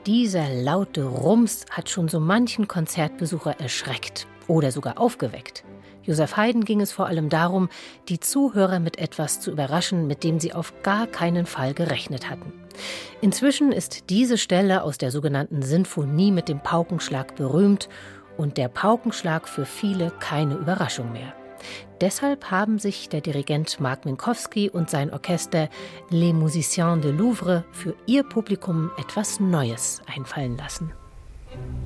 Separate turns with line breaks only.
Dieser laute Rums hat schon so manchen Konzertbesucher erschreckt oder sogar aufgeweckt. Joseph Haydn ging es vor allem darum, die Zuhörer mit etwas zu überraschen, mit dem sie auf gar keinen Fall gerechnet hatten. Inzwischen ist diese Stelle aus der sogenannten Sinfonie mit dem Paukenschlag berühmt und der Paukenschlag für viele keine Überraschung mehr. Deshalb haben sich der Dirigent Mark Minkowski und sein Orchester Les Musiciens de Louvre für ihr Publikum etwas Neues einfallen lassen.